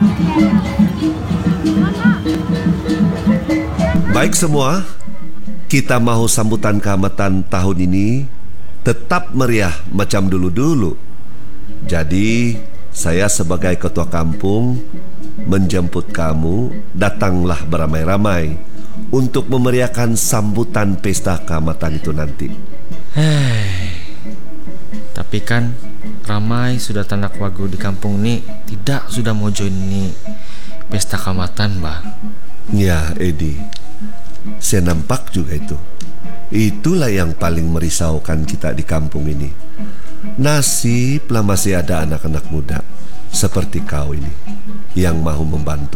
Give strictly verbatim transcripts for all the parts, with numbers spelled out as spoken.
Baik semua, kita mau sambutan keamatan tahun ini tetap meriah macam dulu-dulu. Jadi, saya sebagai ketua kampung menjemput kamu, datanglah beramai-ramai untuk memeriahkan sambutan pesta keamatan itu nanti. Hei, tapi kan ramai sudah tandak wagu di kampung ini tidak sudah mau join ini pesta keamatan, Mbah. Ya, Edi, saya nampak juga itu. Itulah yang paling merisaukan kita di kampung ini. Nasiblah masih ada anak-anak muda seperti kau ini yang mau membantu.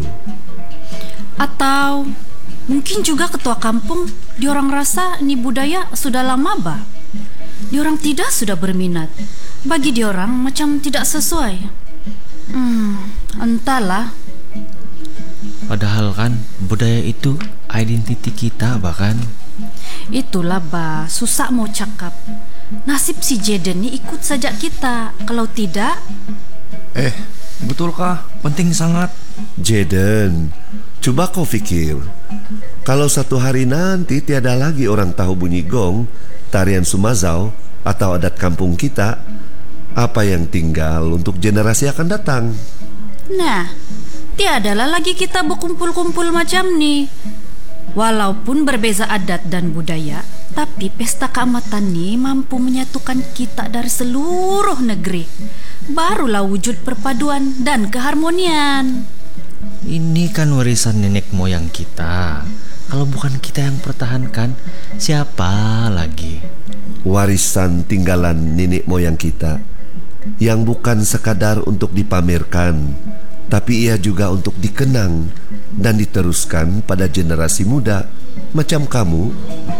Atau mungkin juga ketua kampung diorang rasa ini budaya sudah lama bah. Diorang tidak sudah berminat. Bagi diorang macam tidak sesuai. Hmm, entahlah. Padahal kan budaya itu identiti kita bahkan. Itulah bah, susah mau cakap. Nasib si Jaden ni ikut saja kita. Kalau tidak, Eh, betulkah? Penting sangat. Jaden, coba kau pikir, kalau satu hari nanti tiada lagi orang tahu bunyi gong, tarian Sumazau, atau adat kampung kita, apa yang tinggal untuk generasi akan datang? nah, tiadalah lagi kita berkumpul-kumpul macam ni. Walaupun berbeza adat dan budaya, tapi pesta keamatan ni mampu menyatukan kita dari seluruh negeri. Barulah wujud perpaduan dan keharmonian. Ini kan warisan nenek moyang kita. Kalau bukan kita yang pertahankan, siapa lagi? Warisan tinggalan nenek moyang kita yang bukan sekadar untuk dipamerkan, tapi ia juga untuk dikenang dan diteruskan pada generasi muda macam kamu